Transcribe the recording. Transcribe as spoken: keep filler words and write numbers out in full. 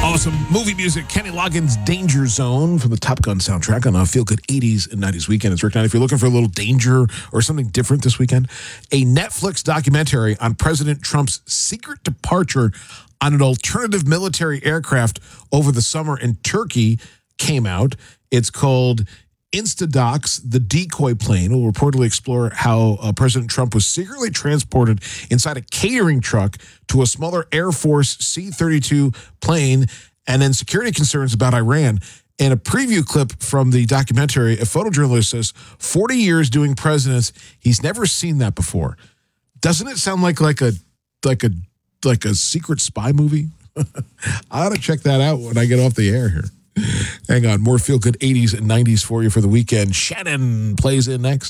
Oh, some movie music. Kenny Loggins' Danger Zone from the Top Gun soundtrack on a feel-good eighties and nineties weekend. It's Rick Knight. If you're looking for a little danger or something different this weekend, a Netflix documentary on President Trump's secret departure on an alternative military aircraft over the summer in Turkey came out. It's called Instadocs, the decoy plane, will reportedly explore how uh, President Trump was secretly transported inside a catering truck to a smaller Air Force C thirty-two plane, and then security concerns about Iran. In a preview clip from the documentary, a photojournalist says, forty years doing presidents, he's never seen that before. Doesn't it sound like like a like a like a secret spy movie? I ought to check that out when I get off the air here. Hang on, more feel-good eighties and nineties for you for the weekend. Shannon plays in next.